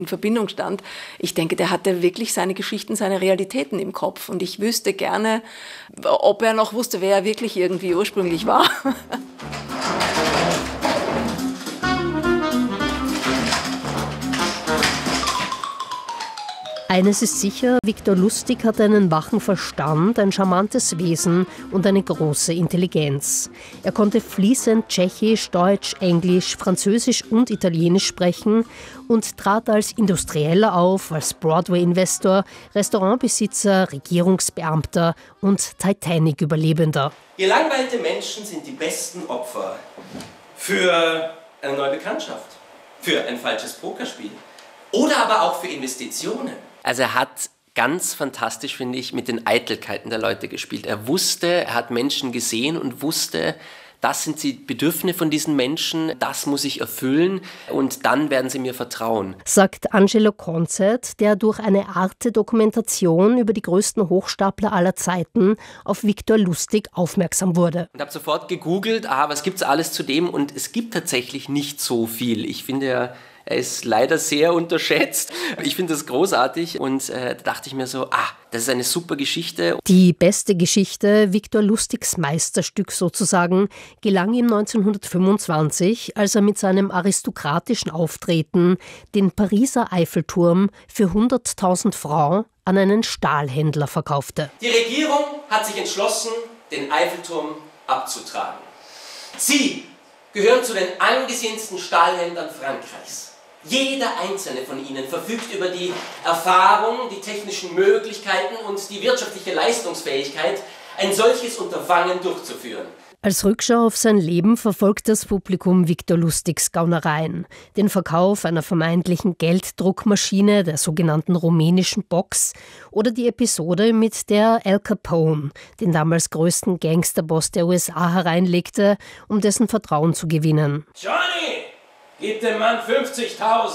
in Verbindung stand. Ich denke, der hatte wirklich seine Geschichten, seine Realitäten im Kopf. Und ich wüsste gerne, ob er noch wusste, wer er wirklich irgendwie ursprünglich war. Eines ist sicher, Viktor Lustig hatte einen wachen Verstand, ein charmantes Wesen und eine große Intelligenz. Er konnte fließend Tschechisch, Deutsch, Englisch, Französisch und Italienisch sprechen und trat als Industrieller auf, als Broadway-Investor, Restaurantbesitzer, Regierungsbeamter und Titanic-Überlebender. Gelangweilte Menschen sind die besten Opfer für eine neue Bekanntschaft, für ein falsches Pokerspiel oder aber auch für Investitionen. Also er hat ganz fantastisch, finde ich, mit den Eitelkeiten der Leute gespielt. Er hat Menschen gesehen und wusste, das sind die Bedürfnisse von diesen Menschen, das muss ich erfüllen und dann werden sie mir vertrauen. Sagt Angelo Concet, der durch eine Arte-Dokumentation über die größten Hochstapler aller Zeiten auf Viktor Lustig aufmerksam wurde. Ich habe sofort gegoogelt, was gibt es alles zu dem, und es gibt tatsächlich nicht so viel. Ich finde, er ist leider sehr unterschätzt. Ich finde das großartig und da dachte ich mir so, das ist eine super Geschichte. Die beste Geschichte, Viktor Lustigs Meisterstück sozusagen, gelang ihm 1925, als er mit seinem aristokratischen Auftreten den Pariser Eiffelturm für 100.000 Francs an einen Stahlhändler verkaufte. Die Regierung hat sich entschlossen, den Eiffelturm abzutragen. Sie gehören zu den angesehensten Stahlhändlern Frankreichs. Jeder einzelne von ihnen verfügt über die Erfahrung, die technischen Möglichkeiten und die wirtschaftliche Leistungsfähigkeit, ein solches Unterfangen durchzuführen. Als Rückschau auf sein Leben verfolgt das Publikum Viktor Lustigs Gaunereien. Den Verkauf einer vermeintlichen Gelddruckmaschine, der sogenannten rumänischen Box, oder die Episode, mit der Al Capone den damals größten Gangsterboss der USA hereinlegte, um dessen Vertrauen zu gewinnen. Johnny, gib dem Mann 50.000.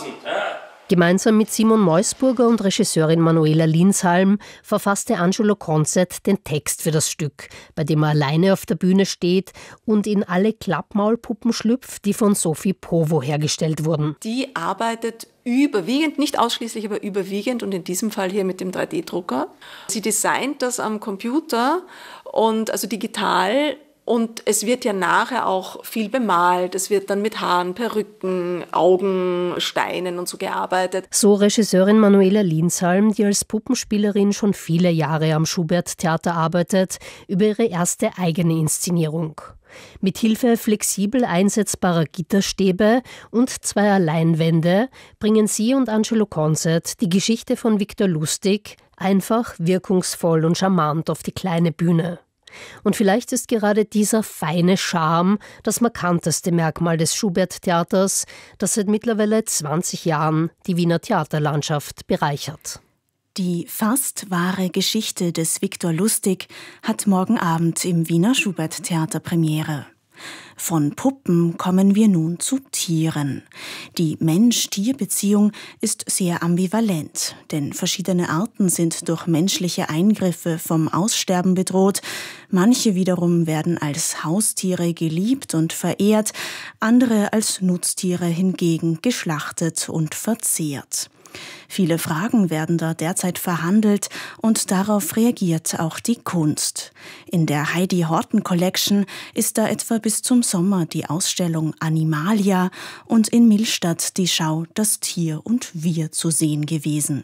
Gemeinsam mit Simon Meusburger und Regisseurin Manuela Linshalm verfasste Angelo Concet den Text für das Stück, bei dem er alleine auf der Bühne steht und in alle Klappmaulpuppen schlüpft, die von Sophie Provo hergestellt wurden. Die arbeitet überwiegend, nicht ausschließlich, aber überwiegend und in diesem Fall hier mit dem 3D-Drucker. Sie designt das am Computer und also digital. Und es wird ja nachher auch viel bemalt. Es wird dann mit Haaren, Perücken, Augen, Steinen und so gearbeitet. So Regisseurin Manuela Linshalm, die als Puppenspielerin schon viele Jahre am Schubert-Theater arbeitet, über ihre erste eigene Inszenierung. Mit Hilfe flexibel einsetzbarer Gitterstäbe und zweier Leinwände bringen sie und Angelo Concet die Geschichte von Viktor Lustig einfach, wirkungsvoll und charmant auf die kleine Bühne. Und vielleicht ist gerade dieser feine Charme das markanteste Merkmal des Schubert-Theaters, das seit mittlerweile 20 Jahren die Wiener Theaterlandschaft bereichert. Die fast wahre Geschichte des Viktor Lustig hat morgen Abend im Wiener Schubert-Theater Premiere. Von Puppen kommen wir nun zu Tieren. Die Mensch-Tier-Beziehung ist sehr ambivalent, denn verschiedene Arten sind durch menschliche Eingriffe vom Aussterben bedroht. Manche wiederum werden als Haustiere geliebt und verehrt, andere als Nutztiere hingegen geschlachtet und verzehrt. Viele Fragen werden da derzeit verhandelt und darauf reagiert auch die Kunst. In der Heidi Horten Collection ist da etwa bis zum Sommer die Ausstellung Animalia und in Millstatt die Schau Das Tier und Wir zu sehen gewesen.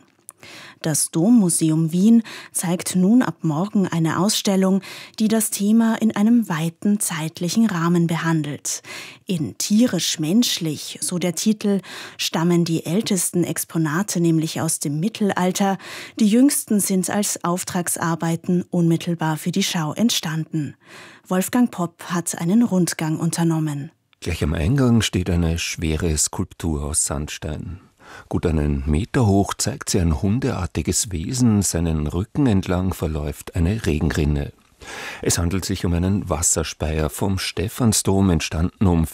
Das Dommuseum Wien zeigt nun ab morgen eine Ausstellung, die das Thema in einem weiten zeitlichen Rahmen behandelt. In Tierisch-menschlich, so der Titel, stammen die ältesten Exponate nämlich aus dem Mittelalter. Die jüngsten sind als Auftragsarbeiten unmittelbar für die Schau entstanden. Wolfgang Popp hat einen Rundgang unternommen. Gleich am Eingang steht eine schwere Skulptur aus Sandstein. Gut einen Meter hoch zeigt sie ein hundeartiges Wesen, seinen Rücken entlang verläuft eine Regenrinne. Es handelt sich um einen Wasserspeier vom Stephansdom, entstanden um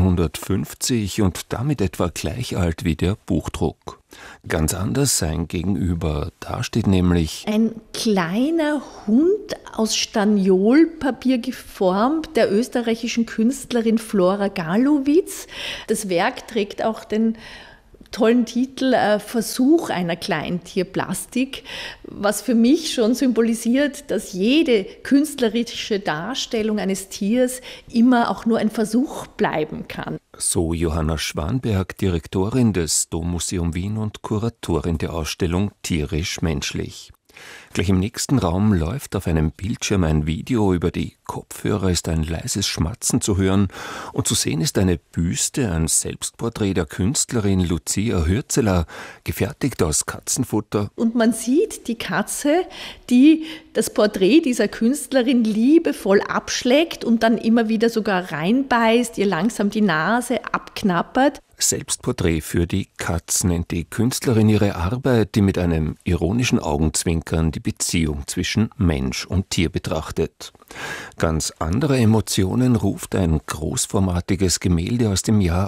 1450 und damit etwa gleich alt wie der Buchdruck. Ganz anders sein Gegenüber, da steht nämlich ein kleiner Hund aus Staniolpapier geformt, der österreichischen Künstlerin Flora Galowitz. Das Werk trägt auch den tollen Titel Versuch einer Kleintierplastik, was für mich schon symbolisiert, dass jede künstlerische Darstellung eines Tiers immer auch nur ein Versuch bleiben kann. So Johanna Schwanberg, Direktorin des Dommuseum Wien und Kuratorin der Ausstellung Tierisch-Menschlich. Gleich im nächsten Raum läuft auf einem Bildschirm ein Video, über die Kopfhörer ist ein leises Schmatzen zu hören und zu sehen ist eine Büste, ein Selbstporträt der Künstlerin Lucia Hürzeler, gefertigt aus Katzenfutter. Und man sieht die Katze, die das Porträt dieser Künstlerin liebevoll abschlägt und dann immer wieder sogar reinbeißt, ihr langsam die Nase abknappert. Selbstporträt für die Katz nennt die Künstlerin ihre Arbeit, die mit einem ironischen Augenzwinkern die Beziehung zwischen Mensch und Tier betrachtet. Ganz andere Emotionen ruft ein großformatiges Gemälde aus dem Jahr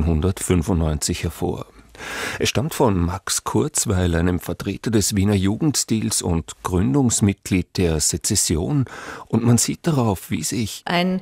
1895 hervor. Es stammt von Max Kurzweil, einem Vertreter des Wiener Jugendstils und Gründungsmitglied der Sezession, und man sieht darauf, wie sich ein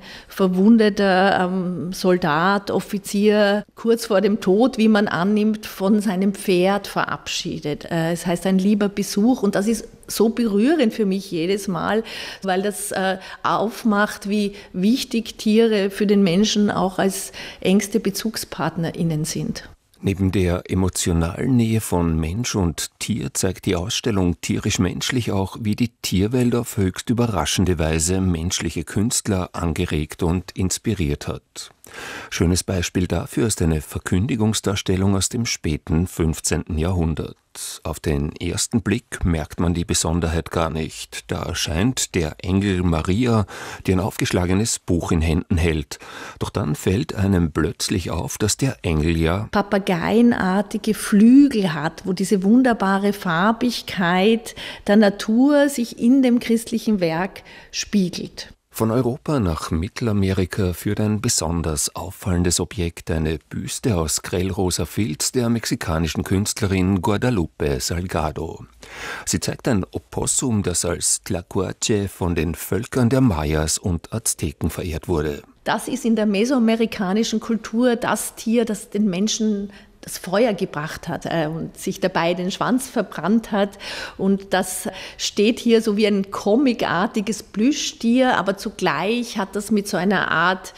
verwundeter Soldat, Offizier kurz vor dem Tod, wie man annimmt, von seinem Pferd verabschiedet. Es heißt ein lieber Besuch, und das ist so berührend für mich jedes Mal, weil das aufmacht, wie wichtig Tiere für den Menschen auch als engste BezugspartnerInnen sind. Neben der emotionalen Nähe von Mensch und Tier zeigt die Ausstellung Tierisch-Menschlich auch, wie die Tierwelt auf höchst überraschende Weise menschliche Künstler angeregt und inspiriert hat. Schönes Beispiel dafür ist eine Verkündigungsdarstellung aus dem späten 15. Jahrhundert. Auf den ersten Blick merkt man die Besonderheit gar nicht. Da erscheint der Engel Maria, die ein aufgeschlagenes Buch in Händen hält. Doch dann fällt einem plötzlich auf, dass der Engel ja papageienartige Flügel hat, wo diese wunderbare Farbigkeit der Natur sich in dem christlichen Werk spiegelt. Von Europa nach Mittelamerika führt ein besonders auffallendes Objekt, eine Büste aus grellrosa Filz der mexikanischen Künstlerin Guadalupe Salgado. Sie zeigt ein Opossum, das als Tlacuache von den Völkern der Mayas und Azteken verehrt wurde. Das ist in der mesoamerikanischen Kultur das Tier, das den Menschen das Feuer gebracht hat und sich dabei den Schwanz verbrannt hat. Und das steht hier so wie ein comicartiges Plüschtier, aber zugleich hat das mit so einer Art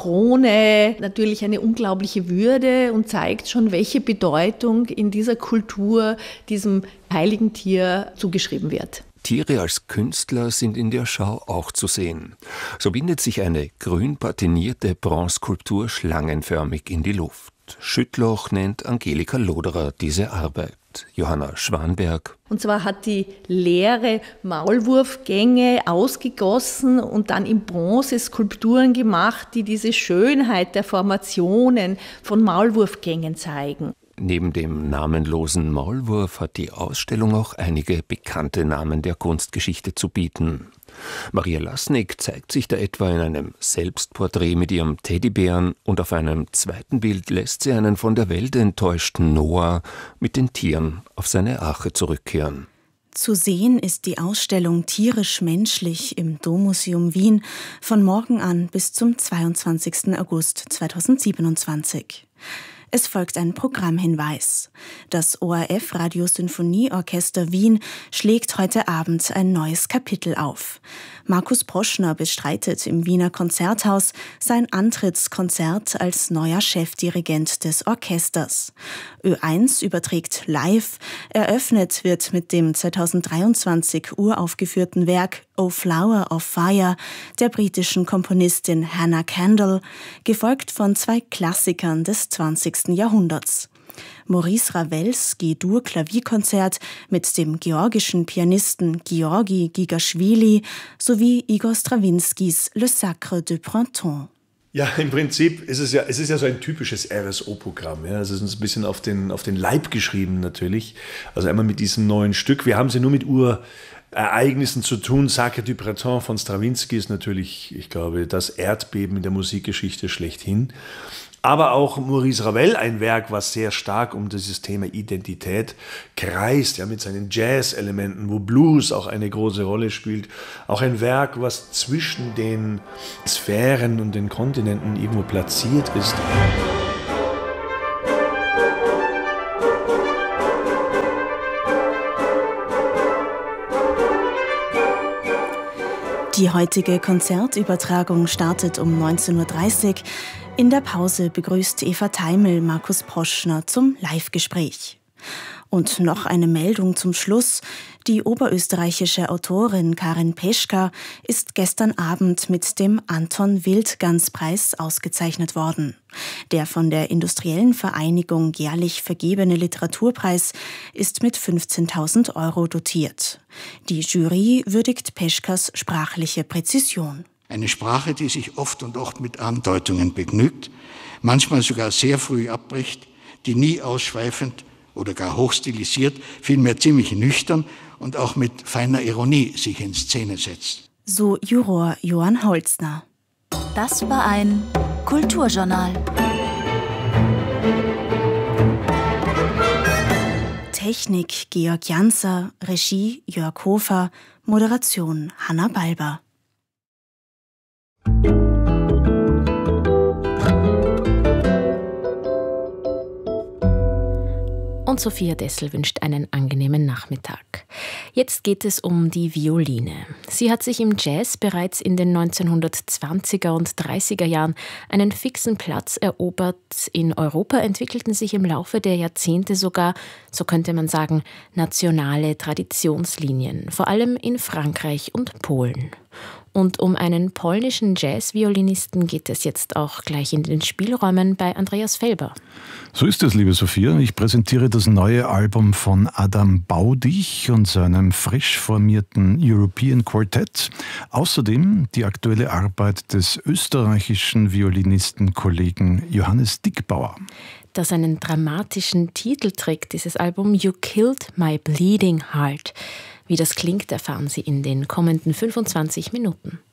Krone natürlich eine unglaubliche Würde und zeigt schon, welche Bedeutung in dieser Kultur diesem heiligen Tier zugeschrieben wird. Tiere als Künstler sind in der Schau auch zu sehen. So windet sich eine grün patinierte Bronzeskulptur schlangenförmig in die Luft. Schüttloch nennt Angelika Loderer diese Arbeit. Johanna Schwanberg. Und zwar hat die leere Maulwurfgänge ausgegossen und dann in Bronze Skulpturen gemacht, die diese Schönheit der Formationen von Maulwurfgängen zeigen. Neben dem namenlosen Maulwurf hat die Ausstellung auch einige bekannte Namen der Kunstgeschichte zu bieten. Maria Lasnik zeigt sich da etwa in einem Selbstporträt mit ihrem Teddybären und auf einem zweiten Bild lässt sie einen von der Welt enttäuschten Noah mit den Tieren auf seine Arche zurückkehren. Zu sehen ist die Ausstellung Tierisch-Menschlich im Dommuseum Wien von morgen an bis zum 22. August 2027. Es folgt ein Programmhinweis. Das ORF Radiosinfonieorchester Wien schlägt heute Abend ein neues Kapitel auf. Markus Broschner bestreitet im Wiener Konzerthaus sein Antrittskonzert als neuer Chefdirigent des Orchesters. Ö1 überträgt live. Eröffnet wird mit dem 2023 uraufgeführten Werk O Flower of Fire der britischen Komponistin Hannah Kendall, gefolgt von zwei Klassikern des 20. Jahrhunderts. Maurice Ravels G-Dur-Klavierkonzert mit dem georgischen Pianisten Georgi Gigaschwili sowie Igor Strawinskys Le Sacre de Printemps. Ja, im Prinzip ist es ja so ein typisches RSO-Programm. Ja. Es ist uns ein bisschen auf den Leib geschrieben natürlich. Also einmal mit diesem neuen Stück. Wir haben sie nur mit Urereignissen zu tun. Sacre du Printemps von Strawinsky ist natürlich, ich glaube, das Erdbeben in der Musikgeschichte schlechthin. Aber auch Maurice Ravel, ein Werk, was sehr stark um dieses Thema Identität kreist, ja, mit seinen Jazz-Elementen, wo Blues auch eine große Rolle spielt. Auch ein Werk, was zwischen den Sphären und den Kontinenten irgendwo platziert ist. Die heutige Konzertübertragung startet um 19:30 Uhr. In der Pause begrüßt Eva Teimel Markus Poschner zum Live-Gespräch. Und noch eine Meldung zum Schluss. Die oberösterreichische Autorin Karin Peschka ist gestern Abend mit dem Anton-Wildgans-Preis ausgezeichnet worden. Der von der Industriellen Vereinigung jährlich vergebene Literaturpreis ist mit 15.000 € dotiert. Die Jury würdigt Peschkas sprachliche Präzision. Eine Sprache, die sich oft und oft mit Andeutungen begnügt, manchmal sogar sehr früh abbricht, die nie ausschweifend oder gar hochstilisiert, vielmehr ziemlich nüchtern und auch mit feiner Ironie sich in Szene setzt. So Juror Johann Holzner. Das war ein Kulturjournal. Technik Georg Janser, Regie Jörg Hofer, Moderation Hanna Balber. Und Sophia Dessel wünscht einen angenehmen Nachmittag. Jetzt geht es um die Violine. Sie hat sich im Jazz bereits in den 1920er und 30er Jahren einen fixen Platz erobert. In Europa entwickelten sich im Laufe der Jahrzehnte sogar, so könnte man sagen, nationale Traditionslinien, vor allem in Frankreich und Polen. Und um einen polnischen Jazzviolinisten geht es jetzt auch gleich in den Spielräumen bei Andreas Felber. So ist es, liebe Sophia. Ich präsentiere das neue Album von Adam Baudig und seinem frisch formierten European Quartet. Außerdem die aktuelle Arbeit des österreichischen Violinistenkollegen Johannes Dickbauer. Das einen dramatischen Titel trägt, dieses Album You Killed My Bleeding Heart. Wie das klingt, erfahren Sie in den kommenden 25 Minuten.